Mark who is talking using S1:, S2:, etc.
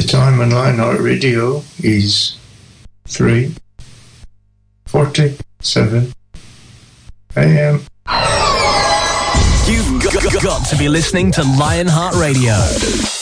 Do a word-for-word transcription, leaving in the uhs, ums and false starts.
S1: The time on Lionheart Radio is three forty-seven a.m.
S2: You've got to be listening to Lionheart Radio.